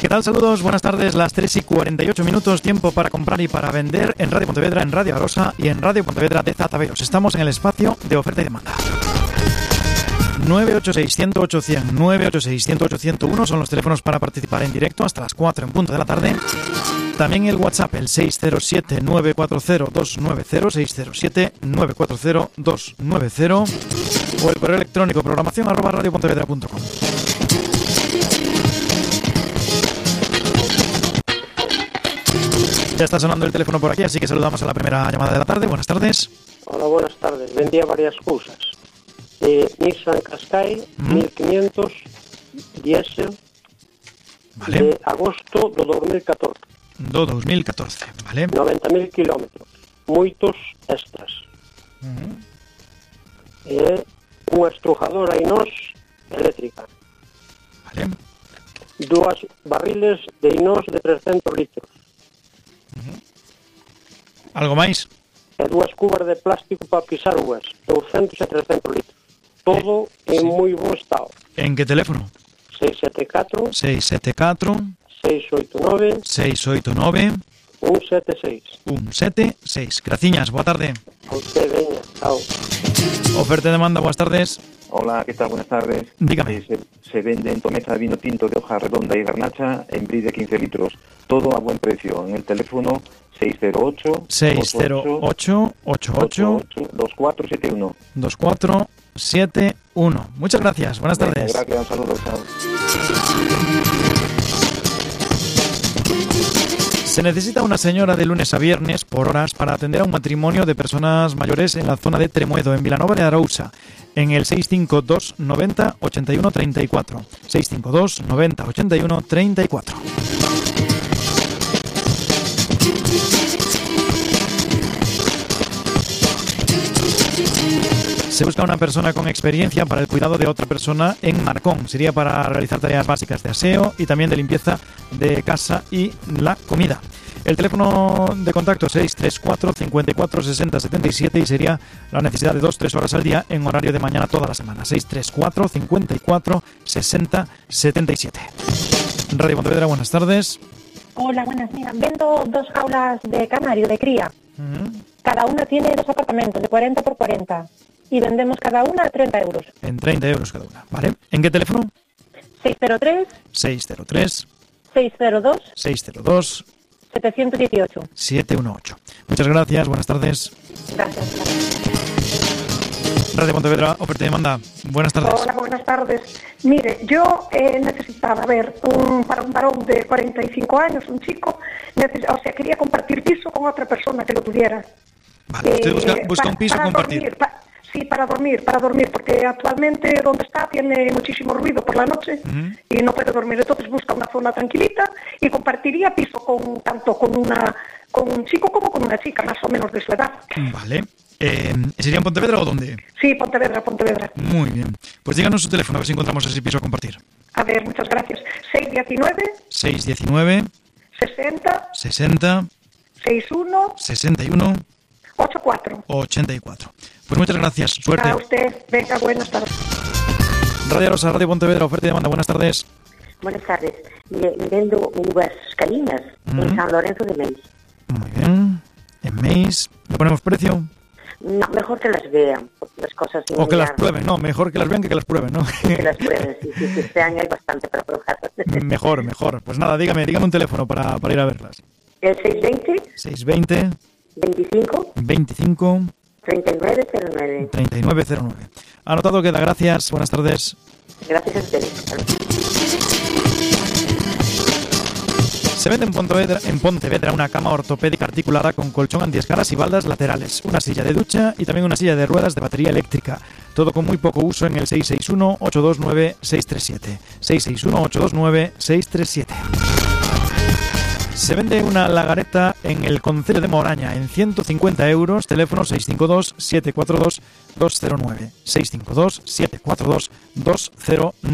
tal? Saludos, buenas tardes, las 3:48 minutos, tiempo para comprar y para vender en Radio Pontevedra, en Radio Arosa y en Radio Pontevedra de Zataveros. Estamos en el espacio de oferta y demanda. 986-108-100, 986-108-101 son los teléfonos para participar en directo hasta las 4 en punto de la tarde. También el WhatsApp, el 607-940-290, 607-940-290 o el correo electrónico programación@radiopontevedra.com. Ya está sonando el teléfono por aquí, así que saludamos a la primera llamada de la tarde. Buenas tardes. Hola, buenas tardes. Vendía varias cosas. Nissan Qashqai 1500 diésel, vale, de agosto do 2014. Do 2014, vale. 90.000 kilómetros. Moitos extras. Unha estrujadora Inos eléctrica. Vale. 2 barriles de Inos de 300 litros. Algo máis? E 2 cubas de plástico para pisar uvas, 200 e 300 litros. Todo en moi bo estado. En que teléfono? 674 689 176. Graciñas, boa tarde. A usted, veña, chao. Oferta de demanda, buenas tardes. Hola, ¿qué tal? Buenas tardes. Dígame. Se vende en Tomeza vino tinto de hoja redonda y garnacha en bris de 15 litros. Todo a buen precio. En el teléfono 608 2471. 2471. Muchas gracias. Buenas tardes. Gracias, un saludo. Chao. Se necesita una señora de lunes a viernes por horas para atender a un matrimonio de personas mayores en la zona de Tremuedo, en Vilanova de Arousa, en el 652 90 81 34. 652 90 81 34. Se busca una persona con experiencia para el cuidado de otra persona en Marcón. Sería para realizar tareas básicas de aseo y también de limpieza de casa y la comida. El teléfono de contacto es 634 54 60 77 y sería la necesidad de 2-3 horas al día en horario de mañana toda la semana. 634 54 60 77. Radio Pontevedra, buenas tardes. Hola, buenas. Mira, vendo 2 jaulas de canario de cría. Cada una tiene 2 apartamentos de 40 por 40. Y vendemos cada una a 30 euros. En 30 euros cada una, ¿vale? ¿En qué teléfono? 603 602 718. 718. Muchas gracias, buenas tardes. Gracias. Radio Pontevedra, oferta y demanda. Buenas tardes. Hola, buenas tardes. Mire, yo necesitaba para un varón de 45 años, un chico, quería compartir piso con otra persona que lo tuviera. Vale, usted busca un piso compartir. Sí, para dormir, porque actualmente donde está tiene muchísimo ruido por la noche y no puede dormir. Entonces busca una zona tranquilita y compartiría piso tanto con un chico como con una chica, más o menos de su edad. Vale. ¿Sería en Pontevedra o dónde? Sí, Pontevedra. Muy bien. Pues díganos su teléfono, a ver si encontramos ese piso a compartir. A ver, muchas gracias. 619 60 61 84. Pues muchas gracias, suerte. A usted, venga, buenas tardes. Radio Arosa, Radio Pontevedra, oferta y demanda, buenas tardes. Buenas tardes. Vendo uvas calinas en San Lorenzo de Meis. Muy bien. En Meis, ¿le ponemos precio? No, mejor que las vean, porque las cosas... O que las prueben, no, mejor que las vean que las prueben, ¿no? Que las prueben, sí, este año hay bastante para probar. Mejor. Pues nada, dígame un teléfono para ir a verlas. El 620 25 3909. Anotado queda, gracias, buenas tardes. Gracias a ustedes. Se vende en Pontevedra una cama ortopédica articulada con colchón antiescaras y baldas laterales, una silla de ducha y también una silla de ruedas de batería eléctrica. Todo con muy poco uso en el 661-829-637. 661-829-637. Se vende una lagareta en el concello de Moraña en 150 euros, teléfono 652-742-209. 652-742-209.